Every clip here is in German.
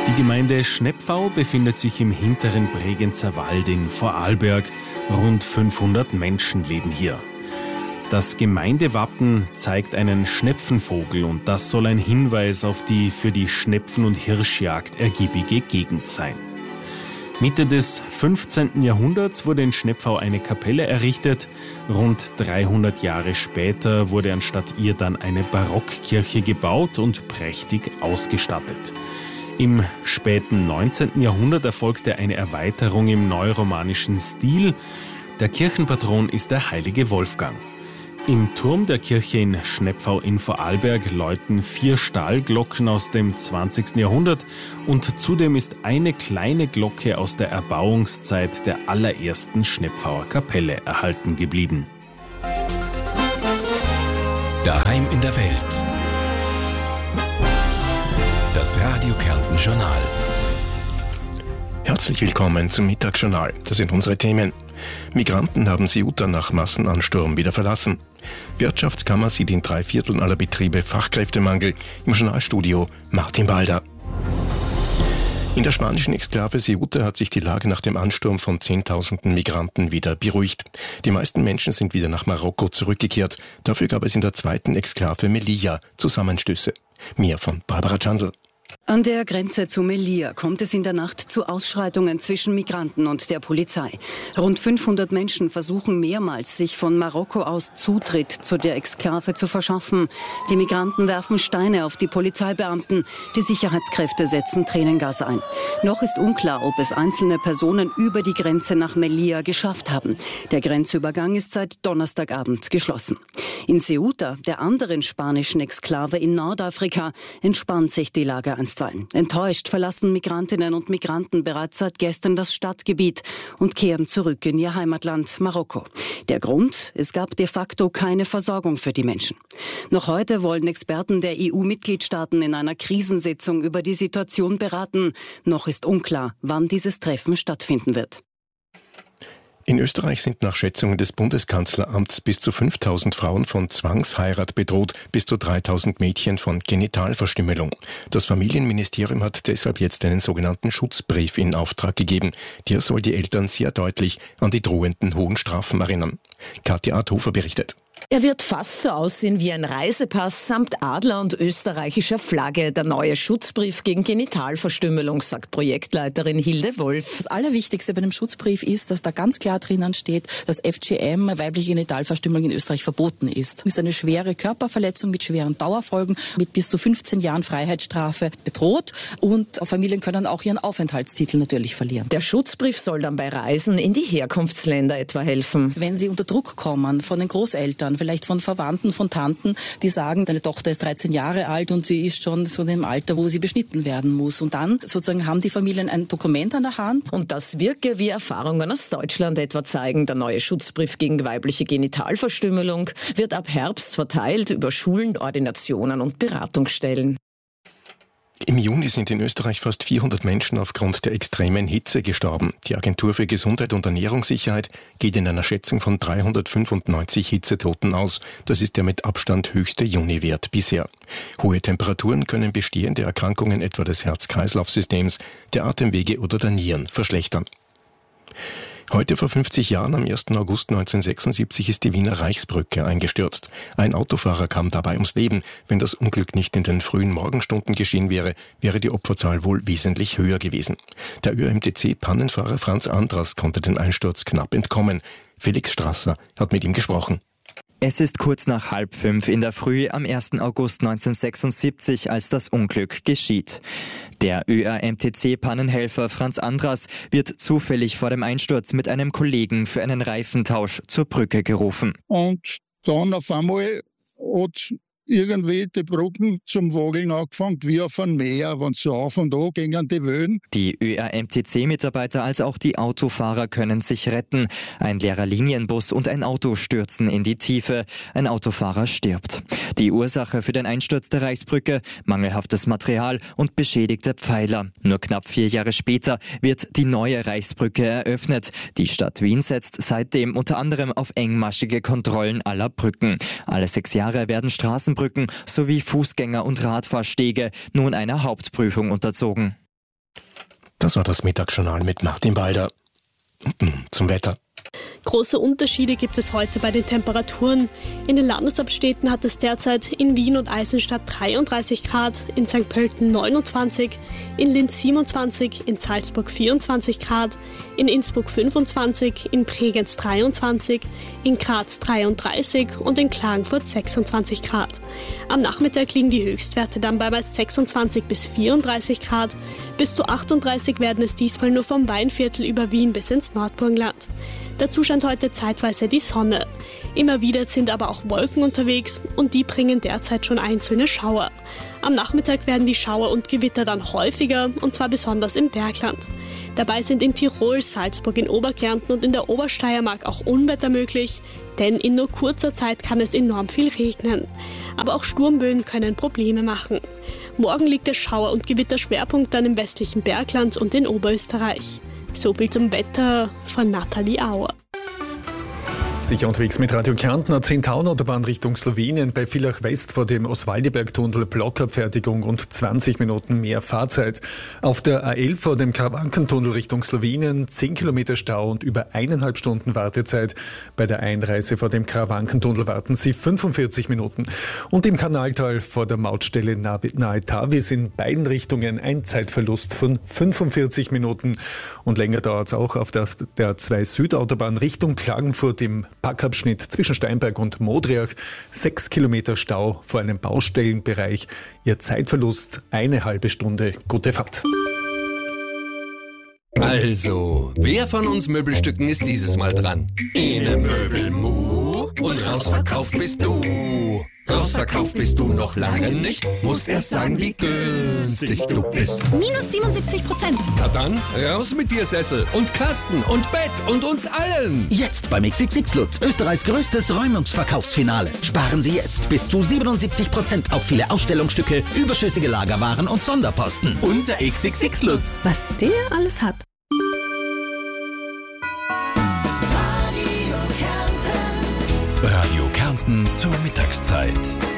Die Gemeinde Schnepfau befindet sich im hinteren Bregenzer Wald in Vorarlberg. Rund 500 Menschen leben hier. Das Gemeindewappen zeigt einen Schnepfenvogel und das soll ein Hinweis auf die für die Schnepfen- und Hirschjagd ergiebige Gegend sein. Mitte des 15. Jahrhunderts wurde in Schnepfau eine Kapelle errichtet. Rund 300 Jahre später wurde anstatt ihr dann eine Barockkirche gebaut und prächtig ausgestattet. Im späten 19. Jahrhundert erfolgte eine Erweiterung im neuromanischen Stil. Der Kirchenpatron ist der heilige Wolfgang. Im Turm der Kirche in Schnepfau in Vorarlberg läuten 4 Stahlglocken aus dem 20. Jahrhundert und zudem ist eine kleine Glocke aus der Erbauungszeit der allerersten Schnepfauer Kapelle erhalten geblieben. Daheim in der Welt. Das Radio Kärnten Journal. Herzlich willkommen zum Mittagsjournal. Das sind unsere Themen. Migranten haben Ceuta nach Massenansturm wieder verlassen. Wirtschaftskammer sieht in 3/4 aller Betriebe Fachkräftemangel. Im Journalstudio Martin Balder. In der spanischen Exklave Ceuta hat sich die Lage nach dem Ansturm von Zehntausenden Migranten wieder beruhigt. Die meisten Menschen sind wieder nach Marokko zurückgekehrt. Dafür gab es in der zweiten Exklave Melilla Zusammenstöße. Mehr von Barbara Chandl. An der Grenze zu Melilla kommt es in der Nacht zu Ausschreitungen zwischen Migranten und der Polizei. Rund 500 Menschen versuchen mehrmals, sich von Marokko aus Zutritt zu der Exklave zu verschaffen. Die Migranten werfen Steine auf die Polizeibeamten. Die Sicherheitskräfte setzen Tränengas ein. Noch ist unklar, ob es einzelne Personen über die Grenze nach Melilla geschafft haben. Der Grenzübergang ist seit Donnerstagabend geschlossen. In Ceuta, der anderen spanischen Exklave in Nordafrika, entspannt sich die Lage einstweilen. Enttäuscht verlassen Migrantinnen und Migranten bereits seit gestern das Stadtgebiet und kehren zurück in ihr Heimatland Marokko. Der Grund? Es gab de facto keine Versorgung für die Menschen. Noch heute wollen Experten der EU-Mitgliedstaaten in einer Krisensitzung über die Situation beraten. Noch ist unklar, wann dieses Treffen stattfinden wird. In Österreich sind nach Schätzungen des Bundeskanzleramts bis zu 5.000 Frauen von Zwangsheirat bedroht, bis zu 3.000 Mädchen von Genitalverstümmelung. Das Familienministerium hat deshalb jetzt einen sogenannten Schutzbrief in Auftrag gegeben. Der soll die Eltern sehr deutlich an die drohenden hohen Strafen erinnern. Katja Adhofer berichtet. Er wird fast so aussehen wie ein Reisepass samt Adler und österreichischer Flagge. Der neue Schutzbrief gegen Genitalverstümmelung, sagt Projektleiterin Hilde Wolf. Das Allerwichtigste bei dem Schutzbrief ist, dass da ganz klar drinnen steht, dass FGM, weibliche Genitalverstümmelung in Österreich verboten ist. Es ist eine schwere Körperverletzung mit schweren Dauerfolgen, mit bis zu 15 Jahren Freiheitsstrafe bedroht und Familien können auch ihren Aufenthaltstitel natürlich verlieren. Der Schutzbrief soll dann bei Reisen in die Herkunftsländer etwa helfen. Wenn sie unter Druck kommen von den Großeltern, vielleicht von Verwandten, von Tanten, die sagen, deine Tochter ist 13 Jahre alt und sie ist schon so in dem Alter, wo sie beschnitten werden muss. Und dann sozusagen haben die Familien ein Dokument an der Hand. Und das wirke, wie Erfahrungen aus Deutschland etwa zeigen. Der neue Schutzbrief gegen weibliche Genitalverstümmelung wird ab Herbst verteilt über Schulen, Ordinationen und Beratungsstellen. Im Juni sind in Österreich fast 400 Menschen aufgrund der extremen Hitze gestorben. Die Agentur für Gesundheit und Ernährungssicherheit geht in einer Schätzung von 395 Hitzetoten aus. Das ist der mit Abstand höchste Juniwert bisher. Hohe Temperaturen können bestehende Erkrankungen etwa des Herz-Kreislauf-Systems, der Atemwege oder der Nieren verschlechtern. Heute vor 50 Jahren, am 1. August 1976, ist die Wiener Reichsbrücke eingestürzt. Ein Autofahrer kam dabei ums Leben. Wenn das Unglück nicht in den frühen Morgenstunden geschehen wäre, wäre die Opferzahl wohl wesentlich höher gewesen. Der ÖMTC-Pannenfahrer Franz Andras konnte den Einsturz knapp entkommen. Felix Strasser hat mit ihm gesprochen. Es ist kurz nach 4:30 in der Früh am 1. August 1976, als das Unglück geschieht. Der ÖAMTC-Pannenhelfer Franz Andras wird zufällig vor dem Einsturz mit einem Kollegen für einen Reifentausch zur Brücke gerufen. Und dann auf einmal hat irgendwie die Brücken zum Wageln angefangen, wie auf einem Meer, wenn so auf und an gingen die Wellen. Die ÖAMTC-Mitarbeiter als auch die Autofahrer können sich retten. Ein leerer Linienbus und ein Auto stürzen in die Tiefe. Ein Autofahrer stirbt. Die Ursache für den Einsturz der Reichsbrücke: mangelhaftes Material und beschädigte Pfeiler. Nur knapp 4 Jahre später wird die neue Reichsbrücke eröffnet. Die Stadt Wien setzt seitdem unter anderem auf engmaschige Kontrollen aller Brücken. Alle 6 Jahre werden Straßenbrücken sowie Fußgänger- und Radfahrstege nun einer Hauptprüfung unterzogen. Das war das Mittagsjournal mit Martin Balder. Und nun zum Wetter. Große Unterschiede gibt es heute bei den Temperaturen. In den Landeshauptstädten hat es derzeit in Wien und Eisenstadt 33 Grad, in St. Pölten 29, in Linz 27, in Salzburg 24 Grad, in Innsbruck 25, in Bregenz 23, in Graz 33 und in Klagenfurt 26 Grad. Am Nachmittag liegen die Höchstwerte dann bei meist 26 bis 34 Grad. Bis zu 38 werden es diesmal nur vom Weinviertel über Wien bis ins Nordburgenland. Dazu scheint heute zeitweise die Sonne. Immer wieder sind aber auch Wolken unterwegs und die bringen derzeit schon einzelne Schauer. Am Nachmittag werden die Schauer und Gewitter dann häufiger und zwar besonders im Bergland. Dabei sind in Tirol, Salzburg, in Oberkärnten und in der Obersteiermark auch Unwetter möglich, denn in nur kurzer Zeit kann es enorm viel regnen. Aber auch Sturmböen können Probleme machen. Morgen liegt der Schauer- und Gewitterschwerpunkt dann im westlichen Bergland und in Oberösterreich. So viel zum Wetter von Nathalie Auer. Sicher unterwegs mit Radio Kärnten, A10-Taun-Autobahn Richtung Slowenien, bei Villach West vor dem Oswaldiberg-Tunnel Blockabfertigung und 20 Minuten mehr Fahrzeit. Auf der A11 vor dem Karawankentunnel Richtung Slowenien 10 Kilometer Stau und über 1,5 Stunden Wartezeit. Bei der Einreise vor dem Karawankentunnel warten Sie 45 Minuten. Und im Kanaltal vor der Mautstelle nahe Tavis in beiden Richtungen ein Zeitverlust von 45 Minuten. Und länger dauert es auch auf der 2 Südautobahn Richtung Klagenfurt im Packabschnitt zwischen Steinberg und Modriach. 6 Kilometer Stau vor einem Baustellenbereich. Ihr Zeitverlust 1,5 Stunde. Gute Fahrt. Also, wer von uns Möbelstücken ist dieses Mal dran? Ene Möbelmu und rausverkauft bist du. Rausverkauft bist du noch lange nicht. Musst erst sagen, wie günstig du bist. Minus 77%. Na dann, raus mit dir Sessel und Kasten und Bett und uns allen. Jetzt beim XXX Lutz, Österreichs größtes Räumungsverkaufsfinale. Sparen Sie jetzt bis zu 77% auf viele Ausstellungsstücke, überschüssige Lagerwaren und Sonderposten. Unser XXX Lutz. Was der alles hat. Radio Kärnten zur Mittagszeit.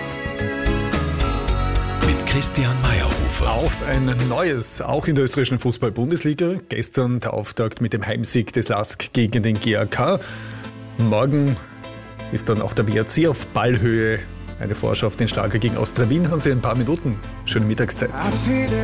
Mit Christian Meyerhofer. Auf ein neues, auch in der österreichischen Fußball-Bundesliga. Gestern der Auftakt mit dem Heimsieg des LASK gegen den GAK. Morgen ist dann auch der WRC auf Ballhöhe. Eine Vorschau auf den Schlager gegen Austria Wien haben Sie in ein paar Minuten. Schöne Mittagszeit.